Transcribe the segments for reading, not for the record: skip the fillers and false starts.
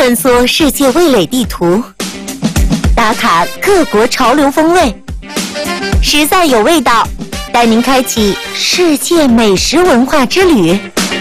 穿梭世界味蕾地图，打卡各国潮流风味，实在有味道，带您开启世界美食文化之旅。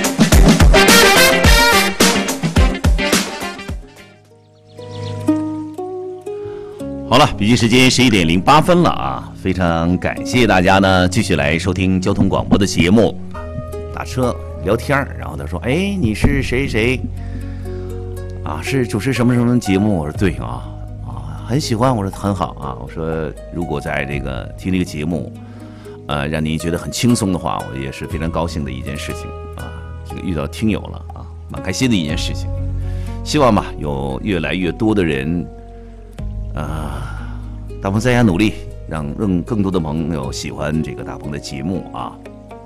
好了，北京时间11点08分了啊！非常感谢大家呢，继续来收听交通广播的节目。打车聊天，然后他说：“哎，你是谁谁？啊，是主持什么什么节目？”我说：“对啊，很喜欢。”我说：“很好啊。”我说：“如果在这个听这个节目，让您觉得很轻松的话，我也是非常高兴的一件事情啊。这个遇到听友了啊，蛮开心的一件事情。希望吧，有越来越多的人。”大鹏在家努力，让更多的朋友喜欢这个大鹏的节目啊。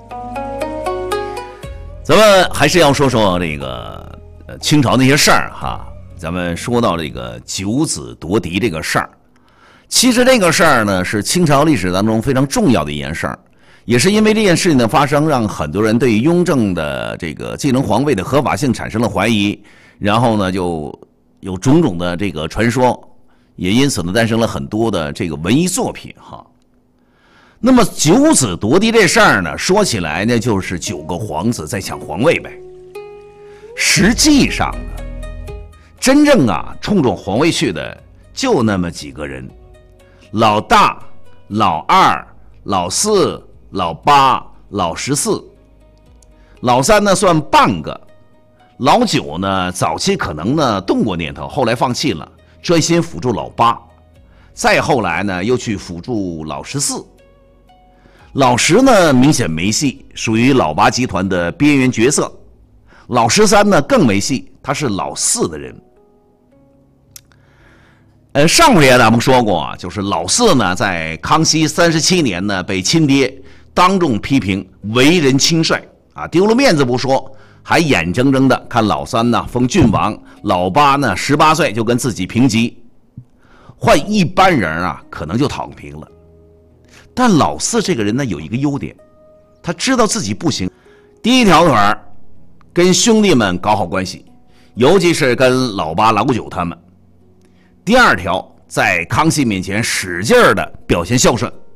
咱们还是要说说这个清朝那些事儿哈。咱们说到这个九子夺嫡这个事儿，其实这个事儿呢是清朝历史当中非常重要的一件事儿，也是因为这件事情的发生，让很多人对雍正的这个继承皇位的合法性产生了怀疑，然后呢就有种种的这个传说。也因此呢，诞生了很多的这个文艺作品哈。那么九子夺嫡这事儿呢，说起来呢，就是9个皇子在抢皇位呗。实际上呢，真正冲着皇位去的就那么几个人：老大、老二、老四、老八、老14。老三呢算半个，老9呢早期可能呢动过念头，后来放弃了。专心辅助老8，再后来呢又去辅助老14。老10呢明显没戏，属于老8集团的边缘角色。老13呢更没戏，他是老4的人。上回咱们说过就是老4呢在康熙37年呢被亲爹当众批评为人轻率啊，丢了面子不说，还眼睁睁的看老3呢封郡王，老8呢18岁就跟自己平级。换一般人可能就躺平了，但老4这个人呢有一个优点，他知道自己不行。第一条腿跟兄弟们搞好关系，尤其是跟老8、老9他们。第二条，在康熙面前使劲的表现孝顺。